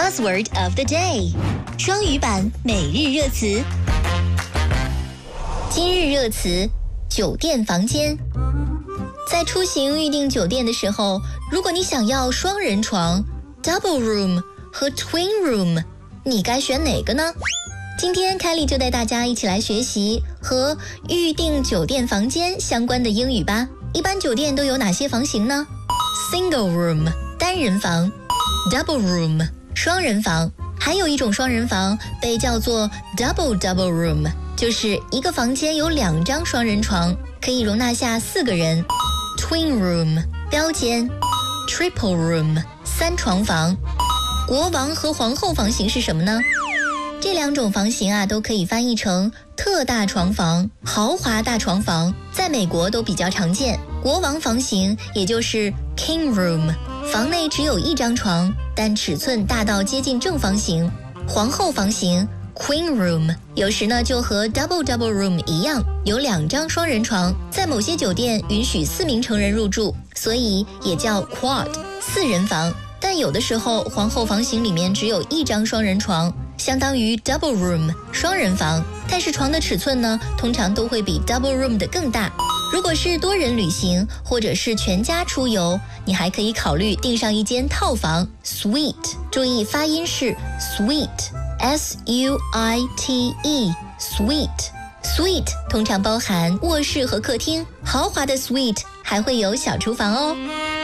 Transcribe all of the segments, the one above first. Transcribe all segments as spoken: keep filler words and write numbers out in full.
Buzzword of the day， 双语版每日热词。今日热词：酒店房间。在出行预订酒店的时候，如果你想要双人床 （double room） 和 twin room， 你该选哪个呢？今天凯莉就带大家一起来学习和预订酒店房间相关的英语吧。一般酒店都有哪些房型呢？ Single room 单人房， Double room 双人房，还有一种双人房被叫做 Double Double room， 就是一个房间有两张双人床，可以容纳下四个人。 Twin room 标间， Triple room 三床房。国王和皇后房型是什么呢？这两种房型啊，都可以翻译成特大床房、豪华大床房，在美国都比较常见。国王房型也就是 King Room， 房内只有一张床，但尺寸大到接近正方形。皇后房型 Queen Room 有时呢就和 Double Double Room 一样，有两张双人床，在某些酒店允许四名成人入住，所以也叫 Quad 四人房。但有的时候皇后房型里面只有一张双人床，相当于 double room 双人房，但是床的尺寸呢，通常都会比 double room 的更大。如果是多人旅行或者是全家出游，你还可以考虑订上一间套房 suite， 注意发音是 suite S U I T E suite suite 通常包含卧室和客厅，豪华的 suite 还会有小厨房哦。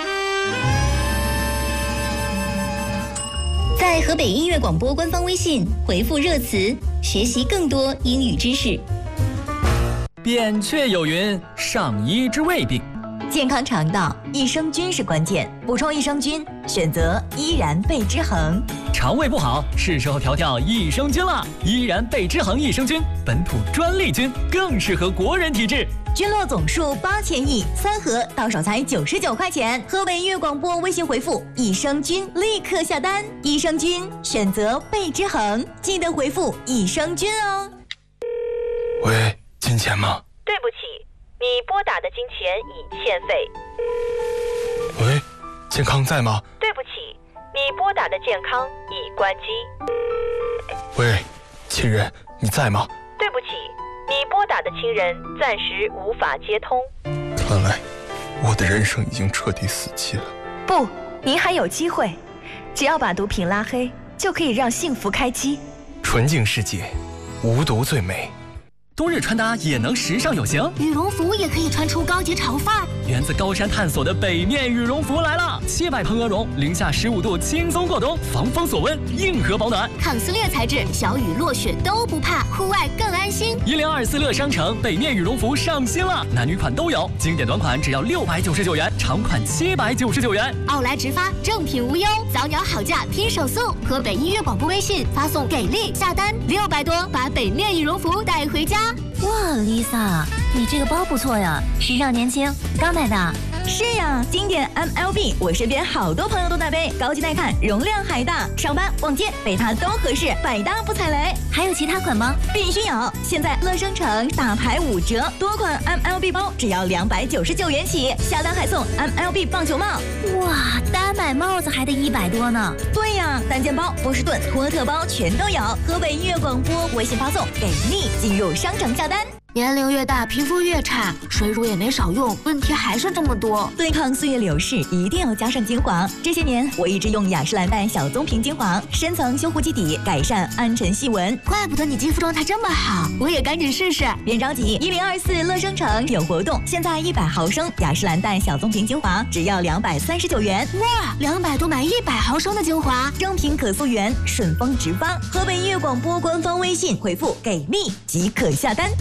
在河北音乐广播官方微信回复热词，学习更多英语知识。 扁鹊有云：上医之未病。 健康肠道，益生菌是关键，补充益生菌，选择依然贝之恒。 肠胃不好，是时候调调益生菌了。依然贝之恒益生菌，本土专利菌，更适合国人体质。 菌落总数八千亿，三盒到手才九十九块钱。河北音乐广播微信回复益生菌，立刻下单。益生菌选择贝之恒，记得回复益生菌哦。 喂，金钱吗？ 对不起，你拨打的金钱已欠费。 喂，健康在吗？ 对不起，你拨打的健康已关机。 喂，亲人，你在吗？ 对不起，你拨打的亲人暂时无法接通。 看来我的人生已经彻底死寂了。 不，您还有机会，只要把毒品拉黑，就可以让幸福开机。 纯净世界，无毒最美。 冬日穿搭也能时尚有型， 羽绒服也可以穿出高级潮范儿。 源自高山探索的北面羽绒服来了，七百蓬鹅绒，零下十五度轻松过冬，防风锁温，硬核保暖， 抗撕裂材质，小雨落雪都不怕，户外更安心。 一零二四乐商城北面羽绒服上新了，男女款都有，经典短款只要六百九十九元，长款七百九十九元。 奥莱直发，正品无忧，早鸟好价拼手速。河北音乐广播微信发送给力下单，六百多把北面羽绒服带回家。 哇 ，Lisa， 你这个包不错呀，时尚年轻，刚买的。 是呀，经典 M L B， 我身边好多朋友都在背，高级耐看，容量还大，上班逛街背它都合适，百搭不踩雷。 还有其他款吗？ 必须有！现在乐商城大牌五折，多款 M L B 包只要两百九十九元起，下单还送 M L B 棒球帽。 哇，单买帽子还得一百多呢。 对呀，单肩包、波士顿、托特包全都有。河北音乐广播微信发送给力，进入商城下单。 年龄越大，皮肤越差，水乳也没少用，问题还是这么多。 对抗岁月流逝，一定要加上精华。这些年，我一直用雅诗兰黛小棕瓶精华，深层修护基底，改善暗沉细纹。 怪不得你肌肤状态这么好，我也赶紧试试。 别着急，一零二四乐商城有活动，现在一百毫升雅诗兰黛小棕瓶精华只要两百三十九元。 哇，两百多买一百毫升的精华， 正品可溯源，顺丰直发。河北音乐广播官方微信回复给力即可下单。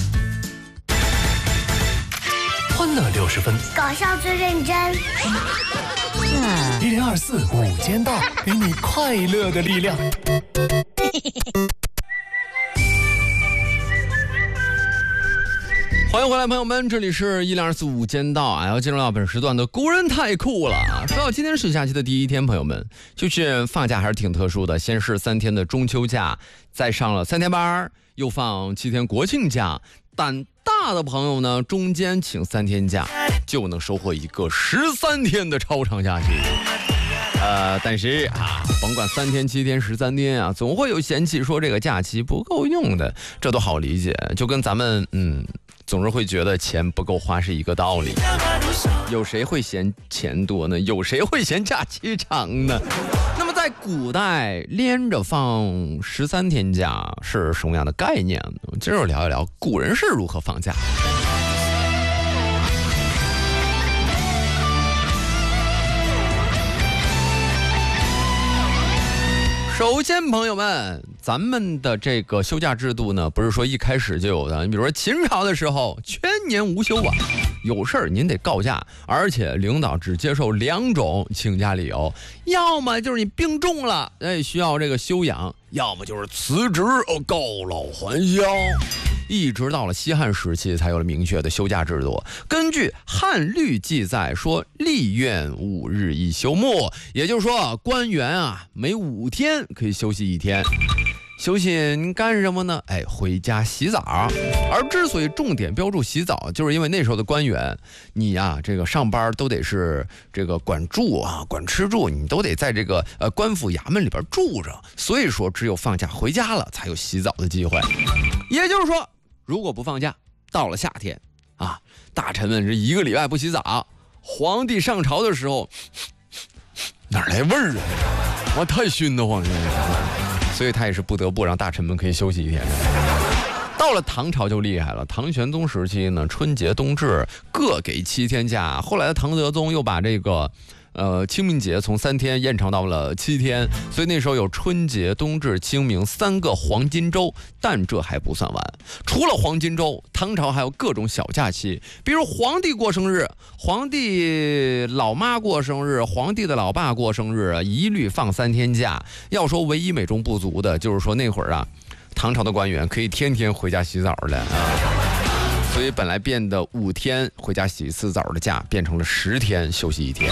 欢乐六十分， 搞笑最认真。 一零二四午间到，给你快乐的力量。 欢迎回来，朋友们，这里是一零二四午间到啊，要进入到本时段的国人太酷了。说到今天是假期的第一天，朋友们，就是放假还是挺特殊的，先是三天的中秋假，再上了三天班，又放七天国庆假。胆大的朋友呢，中间请三天假，就能收获一个十三天的超长假期。 呃，但是啊，甭管三天、七天、十三天啊，总会有嫌弃说这个假期不够用的，这都好理解。就跟咱们嗯，总是会觉得钱不够花是一个道理。有谁会嫌钱多呢？有谁会嫌假期长呢？那么在古代，连着放十三天假是什么样的概念呢？今儿聊一聊古人是如何放假。首先，朋友们，咱们的这个休假制度呢，不是说一开始就有的。你比如说秦朝的时候，全年无休啊，有事儿您得告假，而且领导只接受两种请假理由，要么就是你病重了，哎，需要这个休养，要么就是辞职哦，告老还乡。一直到了西汉时期才有了明确的休假制度。根据汉律记载说，吏院五日一休沐，也就是说官员啊每五天可以休息一天。休息你干什么呢？哎，回家洗澡。而之所以重点标注洗澡，就是因为那时候的官员，你呀、啊、这个上班都得是这个管住啊，管吃住，你都得在这个呃官府衙门里边住着，所以说只有放假回家了才有洗澡的机会。也就是说，如果不放假，到了夏天啊，大臣们是一个礼拜不洗澡，皇帝上朝的时候哪来味儿啊？哇，太熏得慌了，所以他也是不得不让大臣们可以休息一天。到了唐朝就厉害了，唐玄宗时期呢，春节冬至各给七天假，后来的唐德宗又把这个呃，清明节从三天延长到了七天，所以那时候有春节、冬至、清明三个黄金周。但这还不算完，除了黄金周，唐朝还有各种小假期，比如皇帝过生日、皇帝老妈过生日、皇帝的老爸过生日，一律放三天假。要说唯一美中不足的，就是说那会儿啊，唐朝的官员可以天天回家洗澡了啊。所以本来变得五天回家洗一次澡的假，变成了十天休息一天。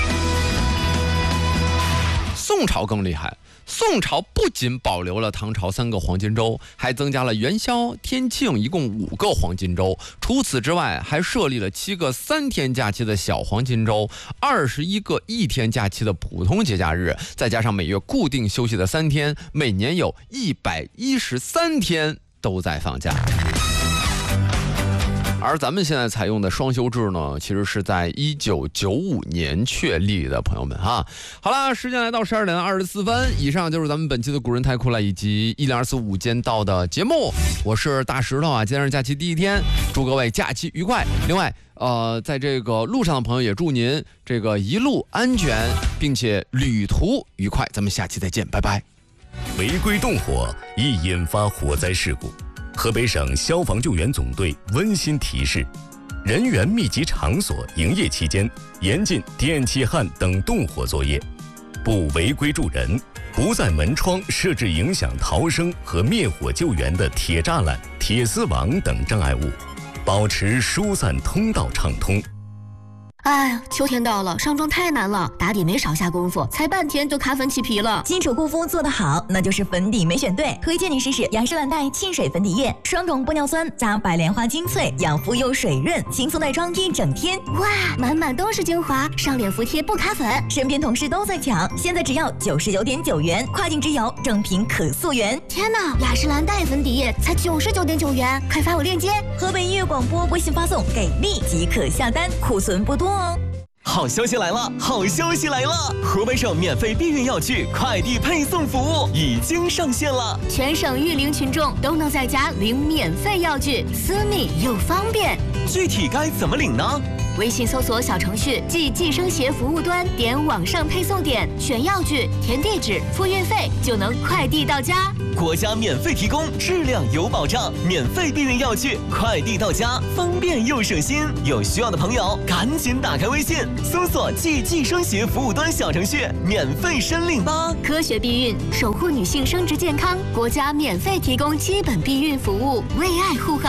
宋朝更厉害，宋朝不仅保留了唐朝三个黄金周，还增加了元宵、天庆，一共五个黄金周。除此之外，还设立了七个三天假期的小黄金周，二十一个一天假期的普通节假日，再加上每月固定休息的三天，每年有一百一十三天都在放假。而咱们现在采用的双休制呢，其实是在一九九五年确立的，朋友们哈。好啦，时间来到十二点二十四分，以上就是咱们本期的古人太酷了，以及一零二四午间到的节目。我是大石头啊，今天是假期第一天，祝各位假期愉快。另外，呃，在这个路上的朋友也祝您这个一路安全，并且旅途愉快。咱们下期再见，拜拜。 违规动火易引发火灾事故。河北省消防救援总队温馨提示：人员密集场所营业期间，严禁电气焊等动火作业，不违规助人，不在门窗设置影响逃生和灭火救援的铁栅栏、铁丝网等障碍物，保持疏散通道畅通。 哎呀，秋天到了，上妆太难了，打底没少下功夫，才半天就卡粉起皮了。 基础护肤做得好，那就是粉底没选对。推荐你试试雅诗兰黛沁水粉底液，双种玻尿酸加白莲花精粹，养肤又水润，轻松耐妆一整天。 哇，满满都是精华，上脸服帖不卡粉。 身边同事都在抢，现在只要九十九点九元，跨境直邮，正品可溯源。 天哪，雅诗兰黛粉底液才九十九点九元，快发我链接。 河北音乐广播微信发送给力即可下单，库存不多。 好消息来了！好消息来了！河北省免费避孕药具快递配送服务已经上线了， 全省育龄群众都能在家领免费药具，私密又方便。 具体该怎么领呢？ 微信搜索小程序即计生协服务端，点网上配送点，选药具，填地址，付运费，就能快递到家。 国家免费提供，质量有保障，免费避孕药具快递到家，方便又省心。有需要的朋友赶紧打开微信，搜索即计生协服务端小程序，免费申领吧。 科学避孕，守护女性生殖健康，国家免费提供基本避孕服务，为爱护航。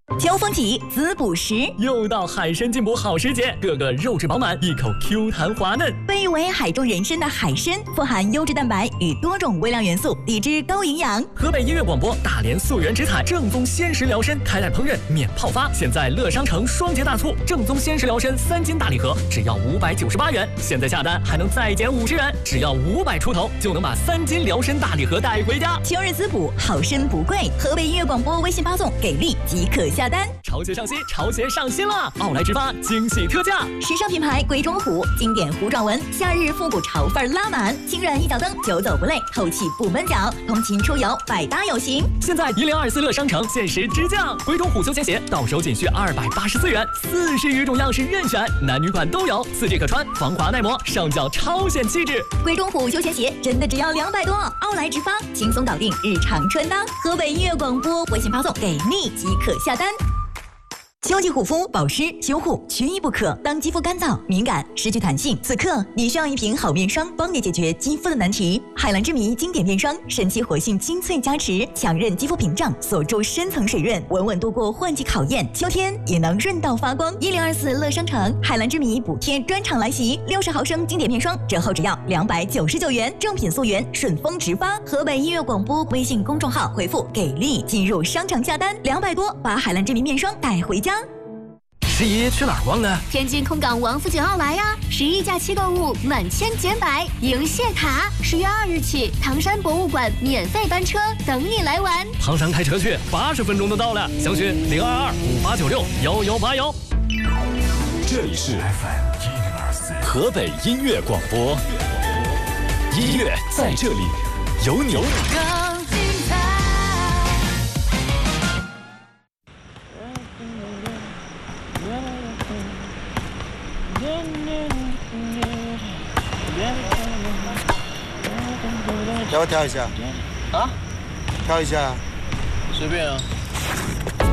交锋起滋补食， 又到海参进补好时节，个个肉质饱满，一口 Q 弹滑嫩。 被誉为海中人参的海参，富含优质蛋白与多种微量元素，抵制高营养。 河北音乐广播大连溯源植采正宗鲜食疗参，开袋烹饪免泡发，现在乐商城双节大促，正宗鲜食疗参三斤大礼盒只要五百九十八元，现在下单还能再减五十元，只要五百出头就能把三斤疗参大礼盒带回家。 秋日滋补，好参不贵。河北音乐广播微信发送给力即可下单。 潮鞋上新，潮鞋上新了！奥莱直发惊喜特价， 时尚品牌鬼冢虎经典弧状纹，夏日复古潮范拉满，轻软一脚蹬，久走不累，透气不闷脚，通勤出游百搭有型。 现在一零二四乐商城限时直降，鬼冢虎休闲鞋到手仅需二百八十四元，四十余种样式任选，男女款都有，四季可穿，防滑耐磨，上脚超显气质。 鬼冢虎休闲鞋真的只要两百多，奥莱直发轻松搞定日常穿搭。河北音乐广播微信发送给力即可下单。秋季护肤保湿修护缺一不可。当肌肤干燥、敏感、失去弹性，此刻你需要一瓶好面霜，帮你解决肌肤的难题。海蓝之谜经典面霜，神奇活性精粹加持，强韧肌肤屏障，锁住深层水润，稳稳度过换季考验。秋天也能润到发光。一零二四乐商城海蓝之谜补贴专场来袭，六十毫升经典面霜折后只要两百九十九元，正品溯源，顺丰直发。河北音乐广播微信公众号回复给力进入商场下单，两百多把海蓝之谜面霜带回家。 十一去哪儿逛呢？ 天津空港王府井奥莱呀！十一假期购物满千减百，赢谢卡！十月二日起，唐山博物馆免费班车等你来玩。 唐山开车去，八十分钟就到了。详询零二二五八九六幺幺八幺。 这里是 F M 一零二四河北音乐广播，音乐在这里，有你。 要不跳一下？ 啊？ 跳一下？ 随便啊。